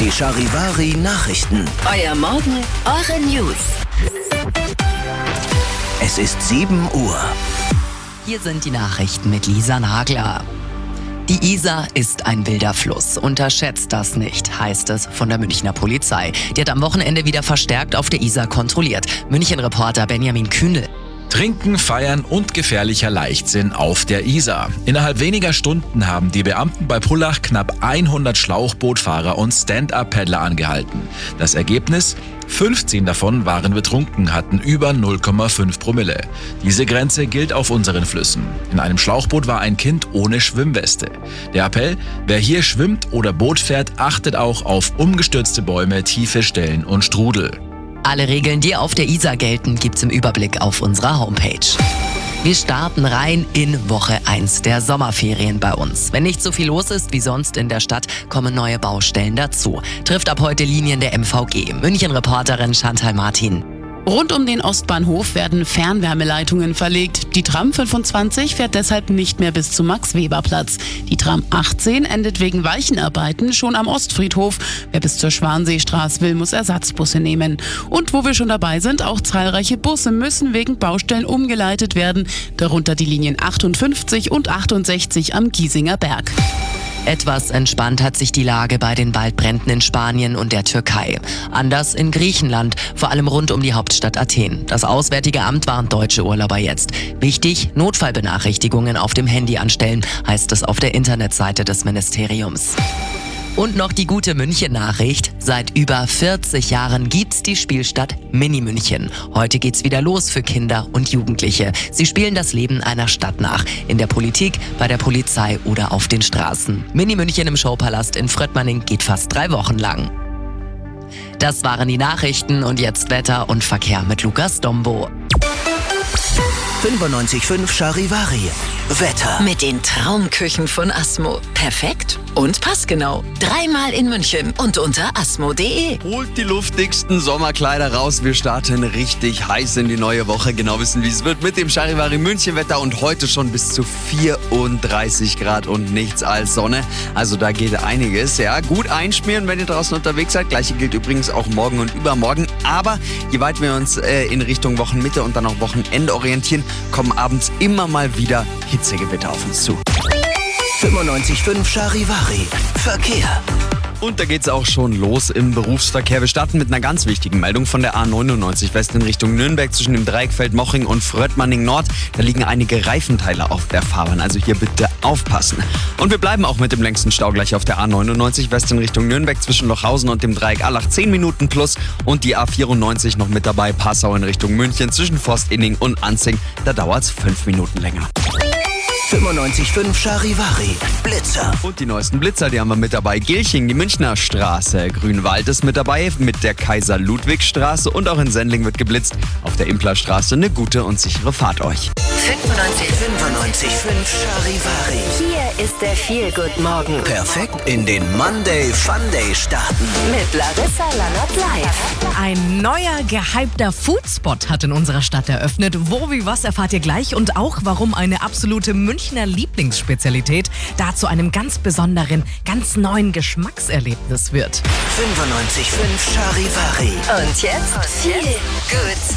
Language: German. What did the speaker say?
Die Charivari Nachrichten. Euer Morgen, eure News. Es ist 7 Uhr. Hier sind die Nachrichten mit Lisa Nagler. Die Isar ist ein wilder Fluss. Unterschätzt das nicht, heißt es von der Münchner Polizei. Die hat am Wochenende wieder verstärkt auf der Isar kontrolliert. München-Reporter Benjamin Kühnel. Trinken, Feiern und gefährlicher Leichtsinn auf der Isar. Innerhalb weniger Stunden haben die Beamten bei Pullach knapp 100 Schlauchbootfahrer und Stand-Up-Paddler angehalten. Das Ergebnis? 15 davon waren betrunken, hatten über 0,5 Promille. Diese Grenze gilt auf unseren Flüssen. In einem Schlauchboot war ein Kind ohne Schwimmweste. Der Appell: Wer hier schwimmt oder Boot fährt, achtet auch auf umgestürzte Bäume, tiefe Stellen und Strudel. Alle Regeln, die auf der Isar gelten, gibt's im Überblick auf unserer Homepage. Wir starten rein in Woche 1 der Sommerferien bei uns. Wenn nicht so viel los ist wie sonst in der Stadt, kommen neue Baustellen dazu. Trifft ab heute Linien der MVG. München-Reporterin Chantal Martin. Rund um den Ostbahnhof werden Fernwärmeleitungen verlegt. Die Tram 25 fährt deshalb nicht mehr bis zum Max-Weber-Platz. Die Tram 18 endet wegen Weichenarbeiten schon am Ostfriedhof. Wer bis zur Schwanseestraße will, muss Ersatzbusse nehmen. Und wo wir schon dabei sind, auch zahlreiche Busse müssen wegen Baustellen umgeleitet werden. Darunter die Linien 58 und 68 am Giesinger Berg. Etwas entspannt hat sich die Lage bei den Waldbränden in Spanien und der Türkei. Anders in Griechenland, vor allem rund um die Hauptstadt Athen. Das Auswärtige Amt warnt deutsche Urlauber jetzt. Wichtig, Notfallbenachrichtigungen auf dem Handy anstellen, heißt es auf der Internetseite des Ministeriums. Und noch die gute München-Nachricht. Seit über 40 Jahren gibt's die Spielstadt Mini-München. Heute geht's wieder los für Kinder und Jugendliche. Sie spielen das Leben einer Stadt nach. In der Politik, bei der Polizei oder auf den Straßen. Mini-München im Showpalast in Fröttmanning geht fast 3 Wochen lang. Das waren die Nachrichten und jetzt Wetter und Verkehr mit Lukas Dombo. 95.5 Charivari. Wetter. Mit den Traumküchen von Asmo. Perfekt und passgenau. 3-mal in München und unter asmo.de. Holt die luftigsten Sommerkleider raus. Wir starten richtig heiß in die neue Woche. Genau wissen, wie es wird mit dem Charivari München Wetter und heute schon bis zu 34 Grad und nichts als Sonne. Also da geht einiges. Ja, gut einschmieren, wenn ihr draußen unterwegs seid. Gleiche gilt übrigens auch morgen und übermorgen. Aber je weiter wir uns in Richtung Wochenmitte und dann auch Wochenende orientieren, kommen abends immer mal wieder Hitzegewitter auf uns zu. 95.5 Charivari. Verkehr. Und da geht's auch schon los im Berufsverkehr. Wir starten mit einer ganz wichtigen Meldung von der A99 West in Richtung Nürnberg zwischen dem Dreieck Feldmoching und Fröttmanning Nord. Da liegen einige Reifenteile auf der Fahrbahn, also hier bitte aufpassen. Und wir bleiben auch mit dem längsten Stau gleich auf der A99 West in Richtung Nürnberg zwischen Lochhausen und dem Dreieck Allach 10 Minuten plus. Und die A94 noch mit dabei, Passau in Richtung München zwischen Forstinning und Anzing. Da dauert's 5 Minuten länger. 95.5 Charivari. Blitzer. Und die neuesten Blitzer, die haben wir mit dabei. Gilching, die Münchner Straße. Grünwald ist mit dabei mit der Kaiser-Ludwig-Straße. Und auch in Sendling wird geblitzt. Auf der Implerstraße eine gute und sichere Fahrt euch. 95.5 Charivari. Hier ist der Feel-Good-Morgen. Perfekt in den Monday Funday starten. Mit Larissa Lannert live. Ein neuer, gehypter Foodspot hat in unserer Stadt eröffnet. Wo, wie, was erfahrt ihr gleich und auch, warum eine absolute Münchner Lieblingsspezialität da zu einem ganz besonderen, ganz neuen Geschmackserlebnis wird. 95.5 Charivari. Und jetzt Feel Good